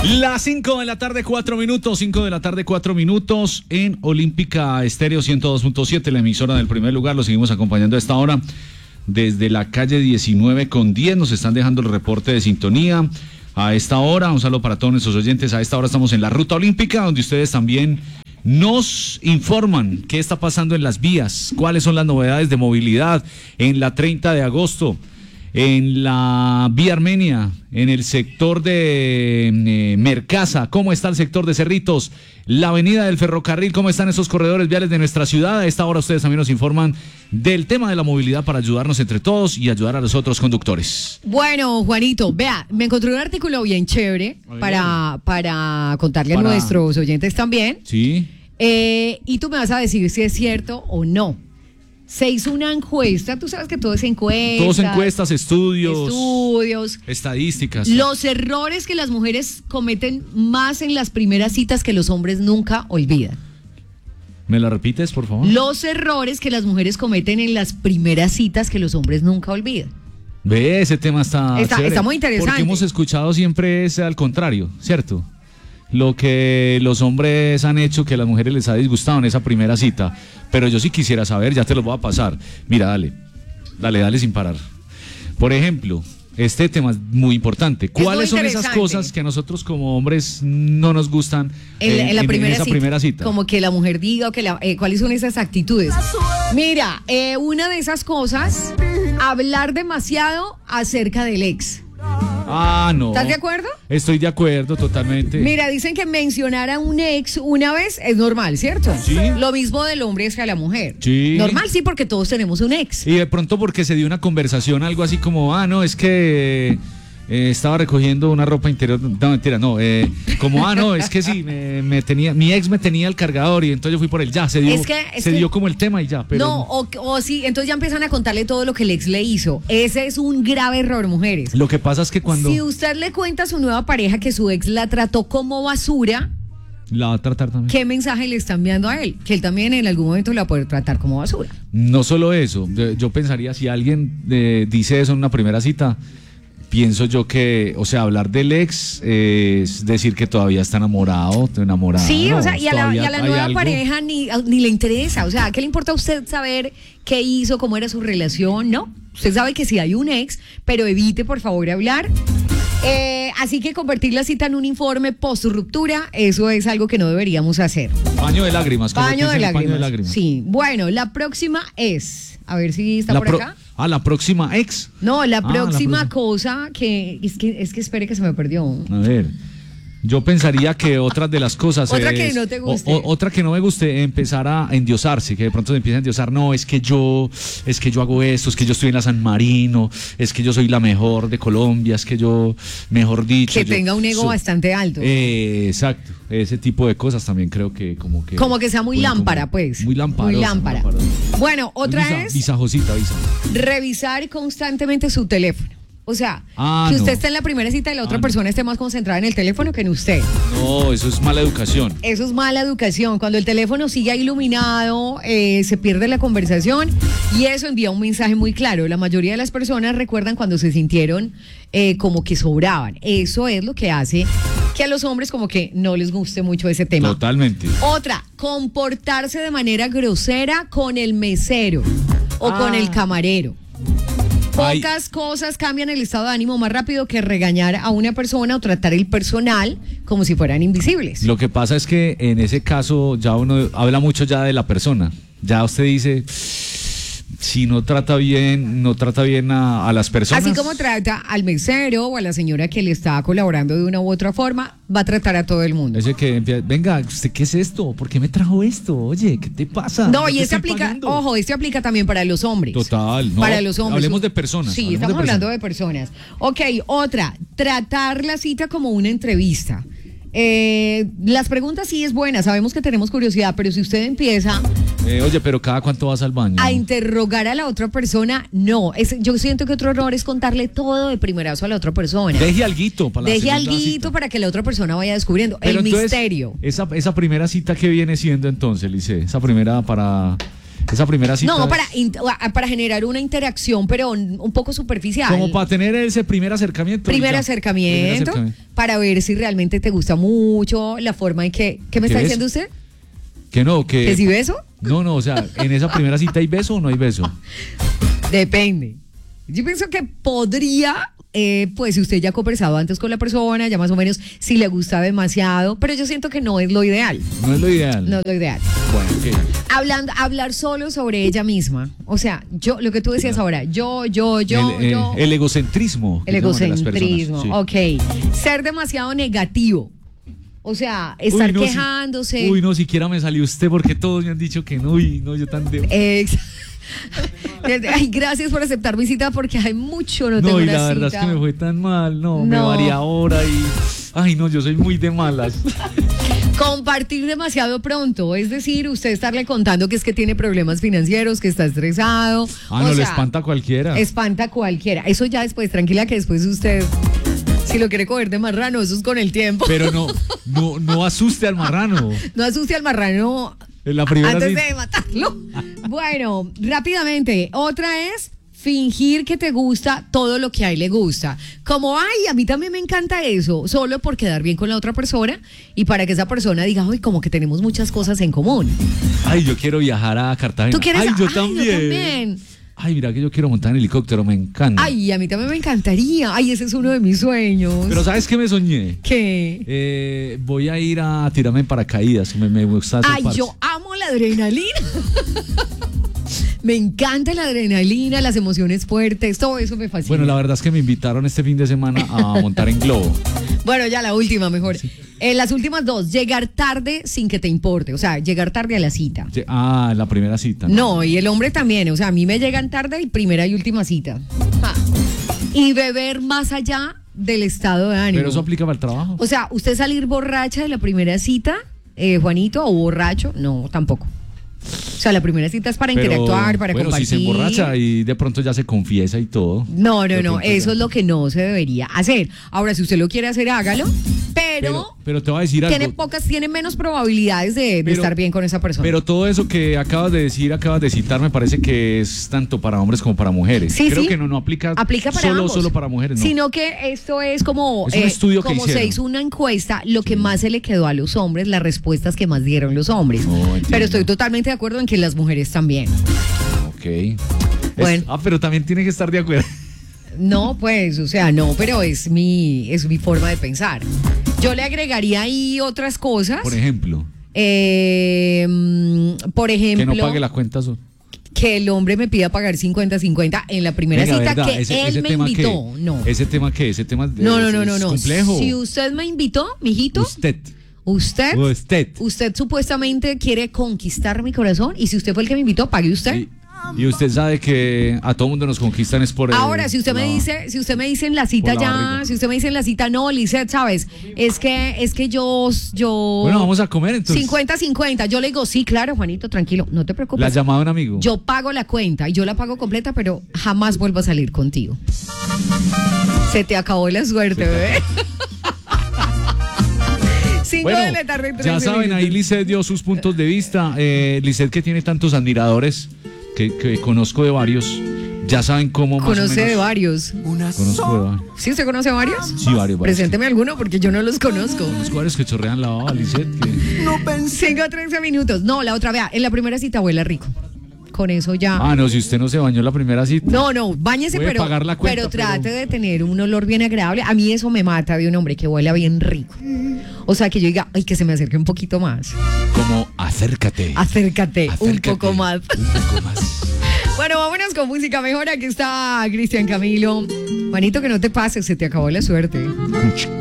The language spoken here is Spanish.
Las 5 de la tarde, 4 minutos, 5 de la tarde, 4 minutos en Olímpica Estéreo 102.7, la emisora del primer lugar. Lo seguimos acompañando a esta hora desde la calle 19 con 10. Nos están dejando el reporte de sintonía a esta hora. Un saludo para todos nuestros oyentes. A esta hora estamos en la Ruta Olímpica, donde ustedes también nos informan qué está pasando en las vías, cuáles son las novedades de movilidad en la 30 de agosto. En la vía Armenia, en el sector de Mercasa, cómo está el sector de Cerritos, la avenida del Ferrocarril, cómo están esos corredores viales de nuestra ciudad. A esta hora ustedes también nos informan del tema de la movilidad para ayudarnos entre todos y ayudar a los otros conductores. Bueno, Juanito, vea, me encontré un artículo bien chévere para contarle a nuestros oyentes también. Sí. Y tú me vas a decir si es cierto o no. Se hizo una encuesta, tú sabes que todo es encuestas. Todos encuestas, estudios, estadísticas. Los errores que las mujeres cometen más en las primeras citas que los hombres nunca olvidan. ¿Me la repites, por favor? Los errores que las mujeres cometen en las primeras citas que los hombres nunca olvidan. Ve, ese tema está muy interesante. Porque hemos escuchado siempre es al contrario, ¿cierto? Lo que los hombres han hecho que a las mujeres les ha disgustado en esa primera cita. Pero yo sí quisiera saber, ya te lo voy a pasar. Mira, dale sin parar. Por ejemplo, este tema es muy importante. ¿Cuáles son esas cosas que a nosotros como hombres no nos gustan en esa primera cita? Como que la mujer diga, ¿cuáles son esas actitudes? Mira, una de esas cosas, hablar demasiado acerca del ex. No. ¿Estás de acuerdo? Estoy de acuerdo totalmente. Mira, dicen que mencionar a un ex una vez es normal, ¿cierto? Sí. Lo mismo del hombre es que a la mujer. Sí. Normal, sí, porque todos tenemos un ex. Y de pronto porque se dio una conversación, algo así como, no, es que estaba recogiendo una ropa interior. No, mentira, no. No, es que sí, mi ex me tenía el cargador y entonces yo fui por él. Ya, se dio como el tema y ya. Pero no, o sí, entonces ya empiezan a contarle todo lo que el ex le hizo. Ese es un grave error, mujeres. Lo que pasa es que cuando... Si usted le cuenta a su nueva pareja que su ex la trató como basura, la va a tratar también. ¿Qué mensaje le está enviando a él? Que él también en algún momento la va a poder tratar como basura. No solo eso, yo pensaría, si alguien dice eso en una primera cita, pienso yo que, hablar del ex es decir que todavía está enamorada. Sí, no, y a la nueva pareja ni le interesa. ¿Qué le importa a usted saber qué hizo, cómo era su relación? No, usted sabe que sí hay un ex, pero evite por favor hablar. Así que convertir la cita en un informe post-ruptura, eso es algo que no deberíamos hacer. Baño de lágrimas. Baño de lágrimas. Sí, bueno, la próxima es, a ver si está por acá. La próxima ex. No, la próxima cosa que es que espere que se me perdió. A ver, yo pensaría que otras de las cosas otra que no te guste. Otra que no me guste, empezar a endiosarse, que de pronto se empieza a endiosar. No, es que yo hago esto, es que yo estoy en la San Marino, es que yo soy la mejor de Colombia, es que yo, mejor dicho. Que tenga un ego bastante alto. Exacto, ese tipo de cosas también creo que como que sea muy lámpara, pues. Muy lámpara. Bueno, otra es visajosita. Revisar constantemente su teléfono. Que usted esté en la primera cita y la otra persona esté más concentrada en el teléfono que en usted. No, eso es mala educación. Eso es mala educación. Cuando el teléfono sigue iluminado, se pierde la conversación y eso envía un mensaje muy claro. La mayoría de las personas recuerdan cuando se sintieron como que sobraban. Eso es lo que hace que a los hombres como que no les guste mucho ese tema. Totalmente. Otra, comportarse de manera grosera con el mesero o con el camarero. Pocas cosas cambian el estado de ánimo más rápido que regañar a una persona o tratar el personal como si fueran invisibles. Lo que pasa es que en ese caso ya uno habla mucho ya de la persona. Ya usted dice, si no trata bien a las personas. Así como trata al mesero o a la señora que le está colaborando de una u otra forma, va a tratar a todo el mundo. Ese que empieza, venga, ¿usted qué es esto? ¿Por qué me trajo esto? Oye, ¿qué te pasa? No, y este aplica también para los hombres. Total, no. Para los hombres. Hablemos de personas. Sí, estamos hablando de personas. Ok, otra, tratar la cita como una entrevista. Las preguntas sí es buena, sabemos que tenemos curiosidad, pero si usted empieza oye, pero ¿cada cuánto vas al baño? A interrogar a la otra persona, no. Yo siento que otro error es contarle todo de primerazo a la otra persona. Deje alguito para que la otra persona vaya descubriendo el misterio. Esa primera cita, ¿qué viene siendo entonces, Lice? Esa primera para Esa primera cita. No, para generar una interacción, pero un poco superficial. Como para tener ese primer acercamiento. Primer acercamiento, para ver si realmente te gusta mucho la forma en que... ¿Qué me está diciendo usted? Que no, que... ¿Que si beso? No, o sea, ¿en esa primera cita hay beso o no hay beso? Depende. Yo pienso que podría... pues si usted ya ha conversado antes con la persona, ya más o menos si le gusta demasiado, pero yo siento que no es lo ideal. No es lo ideal. No es lo ideal. Bueno, ok. Hablar solo sobre ella misma. O sea, lo que tú decías ahora, yo. El egocentrismo. El egocentrismo, sí. Ok. Ser demasiado negativo. O sea, estar quejándose. No, siquiera me salió usted porque todos me han dicho que no, y no, yo tan Ay, gracias por aceptar mi cita porque hay mucho no tengo una cita. No, y la verdad es que me fue tan mal, me varía ahora y... Ay, no, yo soy muy de malas. Compartir demasiado pronto, es decir, usted estarle contando que es que tiene problemas financieros, que está estresado. Le espanta a cualquiera. Espanta a cualquiera. Eso ya después, tranquila que después usted... Si lo quiere coger de marrano, eso es con el tiempo. Pero no asuste al marrano. No asuste al marrano en la primera antes de matarlo. Bueno, rápidamente. Otra es fingir que te gusta todo lo que a él le gusta. Como, ay, a mí también me encanta eso. Solo por quedar bien con la otra persona y para que esa persona diga, ay, como que tenemos muchas cosas en común. Ay, yo quiero viajar a Cartagena. ¿Tú quieres? Ay, yo también. Ay, mira que yo quiero montar en helicóptero, me encanta. Ay, a mí también me encantaría. Ay, ese es uno de mis sueños. Pero ¿sabes qué me soñé? ¿Qué? Voy a ir a tirarme en paracaídas. Me gusta esa parte. Yo amo la adrenalina. Me encanta la adrenalina, las emociones fuertes, todo eso me fascina. Bueno, la verdad es que me invitaron este fin de semana a montar en globo. Bueno, ya la última mejor. Sí. Las últimas dos, llegar tarde sin que te importe, o sea, llegar tarde a la cita. La primera cita. No, y el hombre también, o sea, a mí me llegan tarde y primera y última cita. Y beber más allá del estado de ánimo. Pero eso aplica para el trabajo. O sea, usted salir borracha de la primera cita, Juanito, o borracho, no, tampoco. O sea, la primera cita es para interactuar, para compartir. Si se emborracha y de pronto ya se confiesa y todo. No, eso es lo que no se debería hacer. Ahora, si usted lo quiere hacer, hágalo, pero te voy a decir algo. Tiene menos probabilidades de estar bien con esa persona. Pero todo eso que acabas de citar, me parece que es tanto para hombres como para mujeres. Sí, Creo que no aplica para solo para mujeres, no. Sino que esto es como, es un estudio que como se hizo una encuesta, lo que más se le quedó a los hombres, las respuestas que más dieron los hombres. Pero estoy totalmente de acuerdo en que las mujeres también. Ok. Bueno. Pero también tiene que estar de acuerdo. No, pues, o sea, no, pero es mi forma de pensar. Yo le agregaría ahí otras cosas. Por ejemplo. Que no pague la cuenta. Que el hombre me pida pagar 50-50 en la primera cita, verdad, que él me invitó. No. ¿Ese tema qué? ¿Ese tema no. complejo? Si usted me invitó, mijito. Usted supuestamente quiere conquistar mi corazón y si usted fue el que me invitó, pague usted. Y usted sabe que a todo mundo nos conquistan es por ahora, si usted me dice en la cita si usted me dice en la cita, no, Lisette, ¿sabes? Es que yo bueno, vamos a comer entonces. 50-50, yo le digo, sí, claro, Juanito, tranquilo, no te preocupes. ¿La has llamado a un amigo? Yo pago la cuenta y yo la pago completa, pero jamás vuelvo a salir contigo. Se te acabó la suerte, bebé. 5 de la tarde, 13 ya saben, minutos. ahí Lisette dio sus puntos de vista. Lisette, que tiene tantos admiradores, que conozco de varios, ya saben cómo más ¿Conoce o menos, de varios? Conozco de varios. ¿Sí usted conoce varios? Sí, varios. Presénteme alguno porque yo no los conozco. Conozco varios que chorrean la baba, Lisette. 5-13 minutos. No, la otra, vea, en la primera cita huele rico. Con eso ya. No, si usted no se bañó la primera cita. No, báñese, pero trate de tener un olor bien agradable. A mí eso me mata de un hombre que huela bien rico. O sea, que yo diga, ay, que se me acerque un poquito más. Como acércate un poco más. Bueno, vámonos con música mejor. Aquí está Cristian Camilo. Manito, que no te pases, se te acabó la suerte.